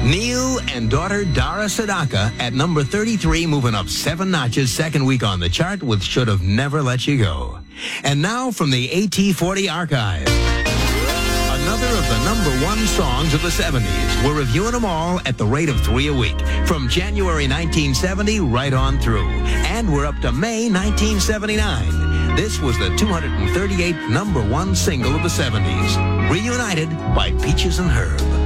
Neil and daughter Dara Sadaka at number 33, moving up 7 notches, second week on the chart with Should Have Never Let You Go. And now from the AT40 archive, another of the number one songs of the 70s. We're reviewing them all at the rate of 3 a week, from January 1970 right on through. And we're up to May 1979. This was the 238th number one single of the 70s, reunited by Peaches and Herb.